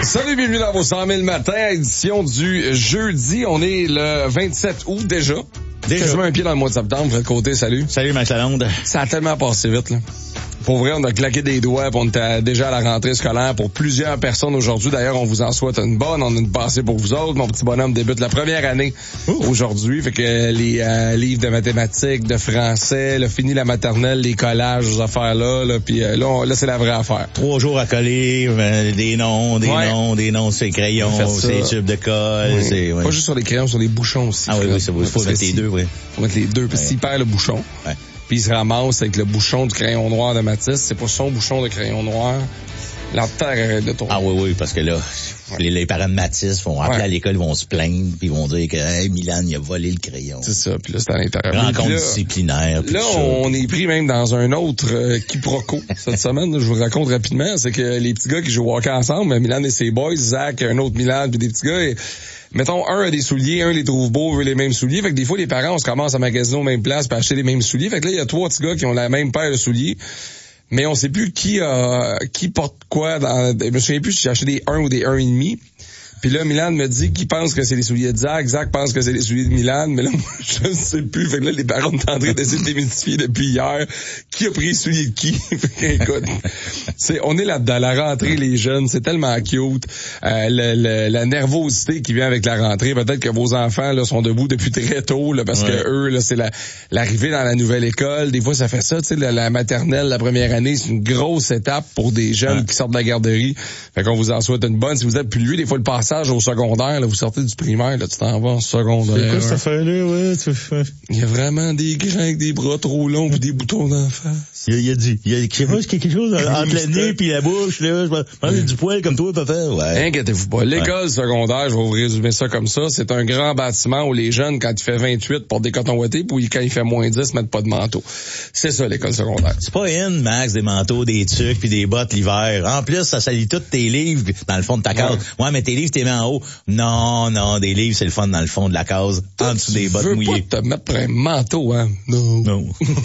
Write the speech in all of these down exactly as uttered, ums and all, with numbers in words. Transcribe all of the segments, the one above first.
Salut, bienvenue dans vos cent mille matins, édition du jeudi. On est le vingt-sept août déjà. Déjà. Quasiment un pied dans le mois de septembre. Fred Côté, salut. Salut, Max Lalonde. Ça a tellement passé vite, là. Pour vrai, on a claqué des doigts, puis on était déjà à la rentrée scolaire pour plusieurs personnes aujourd'hui. D'ailleurs, on vous en souhaite une bonne. On a une passée pour vous autres. Mon petit bonhomme débute la première année Ouh. aujourd'hui. Fait que les euh, livres de mathématiques, de français, là, fini la maternelle, les collages, ces affaires-là. Là, puis euh, là, on, là, c'est la vraie affaire. Trois jours à coller, euh, des noms, des ouais. noms, des noms, c'est crayons, c'est tubes de colle. Oui. C'est, ouais. Pas juste sur les crayons, sur les bouchons aussi. Ah oui, oui, ça, il faut mettre les deux, oui. Faut mettre les deux, parce qu'il perd le bouchon. Ouais. Puis il se ramasse avec le bouchon du crayon noir de Matisse. C'est pas son bouchon de crayon noir. La terre arrête de tourner. Ah oui, oui, parce que là, ouais. les, les parents de Matisse vont appeler ouais. à l'école, ils vont se plaindre, puis ils vont dire que hey, Milan, il a volé le crayon. C'est ça, puis là, c'est à l'intérieur. Rencontre là, disciplinaire. Là, ça, on puis... est pris même dans un autre euh, quiproquo cette semaine. Là, je vous raconte rapidement. C'est que les petits gars qui jouent au hockey ensemble, Milan et ses boys, Zach, un autre Milan, puis des petits gars... Et, mettons, un a des souliers, un les trouve beaux, veut les mêmes souliers. Fait que des fois, les parents, on se commence à magasiner aux mêmes places pour acheter les mêmes souliers. Fait que là, il y a trois petits gars qui ont la même paire de souliers. Mais on sait plus qui a, qui porte quoi dans, je me souviens plus si j'ai acheté des un ou des un et demi. Puis là, Milan me dit qu'il pense que c'est les souliers de Zach. Zach pense que c'est les souliers de Milan. Mais là, moi, je ne sais plus. Fait que là, les parents sont en train d'essayer de démystifier depuis hier qui a pris les souliers de qui. Fait que, écoute, c'est, on est là-dedans. La rentrée, les jeunes, c'est tellement cute. Euh, le, le, la nervosité qui vient avec la rentrée. Peut-être que vos enfants, là, sont debout depuis très tôt, là, parce ouais. que eux, là, c'est la, l'arrivée dans la nouvelle école. Des fois, ça fait ça, tu sais, la, la maternelle, la première année, c'est une grosse étape pour des jeunes ouais. qui sortent de la garderie. Fait qu'on vous en souhaite une bonne. Si vous êtes plus vieux, des fois, le passage au secondaire, là, vous sortez du primaire, là, tu t'en vas en secondaire. C'est quoi cette affaire-là, ouais, tu fais. Il y a vraiment des grands avec des bras trop longs pis des boutons d'en face. Il y a, il y a du, il y a quelque chose entre le nez pis la bouche, là. Je pense ouais. du poil comme toi, papa. Ouais. Inquiétez-vous pas. L'école ouais. secondaire, je vais vous résumer ça comme ça. C'est un grand bâtiment où les jeunes, quand il fait vingt-huit, portent des cotons ouatés, puis quand il fait moins dix, mettent pas de manteau. C'est ça, l'école secondaire. C'est pas in, Max, des manteaux, des tucs puis des bottes l'hiver. En plus, ça salit tous tes livres dans le fond de ta case. Ouais, ouais mais tes livres, t'es mis en haut. Non, non, des livres, c'est le fun dans le fond de la case, en dessous des bottes mouillées. Tu veux pas te mettre un manteau, hein? Non. Non.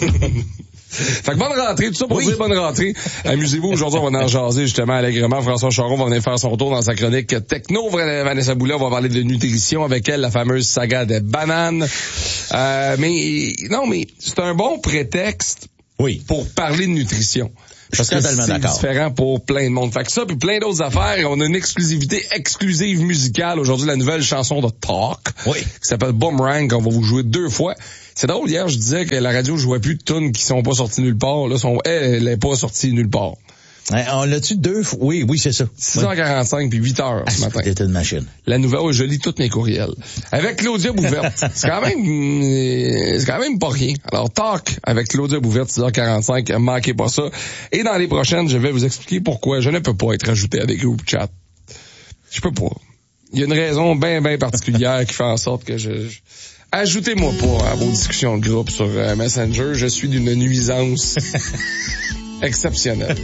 Fait que bonne rentrée, tout ça pour oui. dire bonne rentrée. Amusez-vous, aujourd'hui, on va en jaser justement allègrement. François Charon va venir faire son tour dans sa chronique techno. Vanessa Boulay, on va parler de nutrition avec elle, la fameuse saga des bananes. Euh, mais, non, mais c'est un bon prétexte oui. pour parler de nutrition. Parce que c'est d'accord. différent pour plein de monde. Fait que ça, puis plein d'autres affaires. On a une exclusivité exclusive musicale. Aujourd'hui, la nouvelle chanson de Talk. Oui. Qui s'appelle Boomerang, qu'on va vous jouer deux fois. C'est drôle, hier, je disais que la radio jouait plus de tunes qui sont pas sorties nulle part. Là, son, elle, elle est pas sortie nulle part. On l'a-tu deux fois? Oui, oui, c'est ça. six heures quarante-cinq puis huit heures ce matin. C'était une machine. La nouvelle, oh, je lis tous mes courriels. Avec Claudia Bouverte. c'est quand même, c'est quand même pas rien. Alors, Talk avec Claudia Bouverte, six heures quarante-cinq. Manquez pas ça. Et dans les prochaines, je vais vous expliquer pourquoi je ne peux pas être ajouté à des groupes chat. Je peux pas. Il y a une raison bien, bien particulière qui fait en sorte que je, je... ajoutez-moi pas à vos discussions de groupe sur euh, Messenger. Je suis d'une nuisance exceptionnel.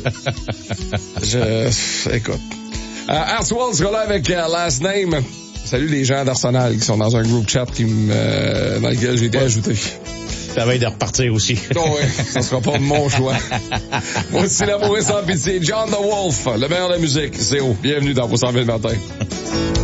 Je, écoute. Euh, Arswell sera là avec uh, Last Name. Salut les gens d'Arsenal qui sont dans un group chat qui me, euh, dans lequel j'ai été ouais. ajouté. Ça va être de repartir aussi. Oh ouais, ça sera pas de mon choix. Voici l'amour et sans pitié. John the Wolf, le meilleur de la musique. C'est haut. Bienvenue dans vos cent mille matins.